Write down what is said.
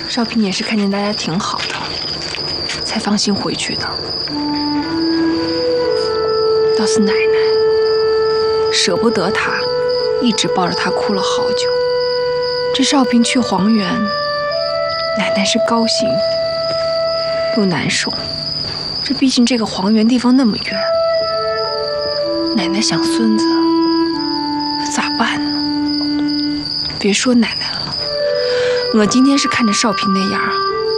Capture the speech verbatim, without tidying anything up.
少平也是看见大家挺好的，才放心回去的。倒是奶奶舍不得他，一直抱着他哭了好久。这少平去黄原，奶奶是高兴又难受。这毕竟这个黄原地方那么远，奶奶想孙子咋办呢？别说奶奶了，我今天是看着少平那样，